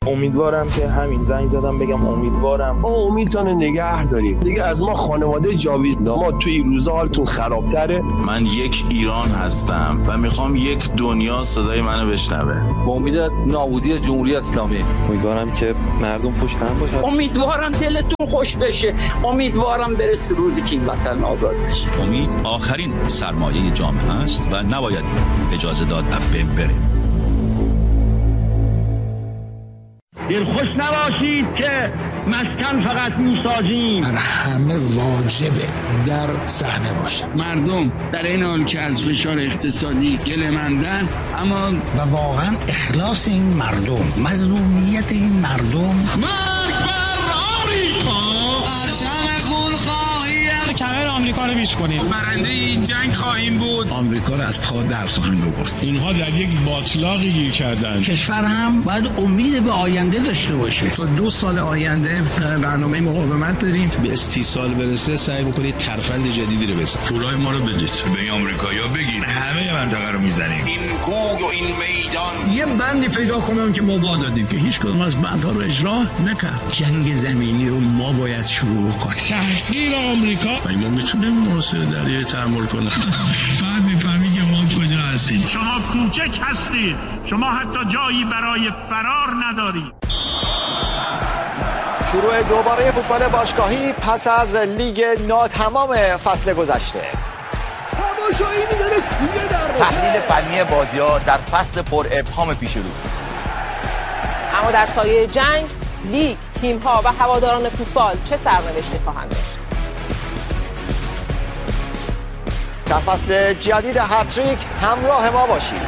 امیدوارم که همین زنگ زدم بگم امیدوارم ما امیدتون نگه داریم دیگه. از ما خانواده جاوید، ما توی روزا حالتون خرابتره. من یک ایران هستم و میخوام یک دنیا صدای منو بشنوه. با امید نابودی جمهوری اسلامی. امیدوارم که مردم پشت هم باشن. امیدوارم دلتون خوش بشه. امیدوارم برسه روزی که این وطن آزاد بشه. امید آخرین سرمایه جامعه است و نباید اجازه داد از بین بره. دلخوش نباشید که مسکن فقط میسازیم. بر همه واجبه در صحنه باشه. مردم در این حال که از فشار اقتصادی گله‌مندن، اما و واقعا اخلاص این مردم، مظلومیت این مردم. مرگ بر آمریکا! کمر آمریکا رو بیش کنیم. برنده این جنگ خواهیم بود. آمریکا رو از پا در سخن گفت. اینها در یک باطلاقی گیر کردن. کشور هم باید امید به آینده داشته باشه. تا 2 سال آینده برنامه مقاومت داریم. به 30 سال برسه سعی می‌کنید ترفند جدیدی رو بزنید. پولای ما رو بدید. به آمریکایی‌ها بگید همه منطقه رو میزنیم. این کوه و این میدان یه بندی پیدا کنن که ما دادیم که هیچ کدوم از بندها رو اجرا نکرد. جنگ زمینی رو ما باید شروع کنیم. تحقیر آمریکا. ما میتونیم محاصره دریایی تحمل کنیم. بعد میفهمی که ما کجا هستیم. شما کوچک هستید. شما حتی جایی برای فرار ندارید. شروع دوباره فوتبال باشگاهی پس از لیگ ناتمام فصل گذشته. تماشایی می‌داره توی دروازه. تحلیل فنی بازی‌ها در فصل پر ابهام پیش رو. اما در سایه جنگ، لیگ، تیم‌ها و هواداران فوتبال چه سرنوشتی خواهند داشت؟ در فصل جدید هتریک همراه ما باشید.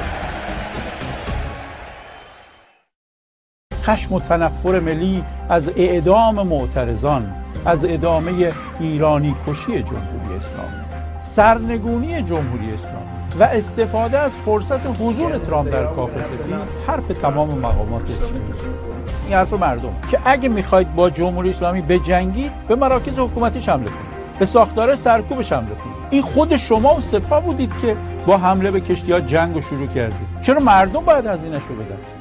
خشم و تنفر ملی از اعدام معترضان، از ادامه ایرانی کشی جمهوری اسلامی، سرنگونی جمهوری اسلامی و استفاده از فرصت حضور ترامپ در کاخ سفید حرف تمام مقامات چینی. این حرف مردم که اگه میخواید با جمهوری اسلامی بجنگید به مراکز حکومتیش حمله کنید، به ساختار سرکوبش حمله کنید. این خود شما و سپاه بودید که با حمله به کشتی‌ها جنگ رو شروع کردید. چرا مردم باید هزینه‌شو بدن؟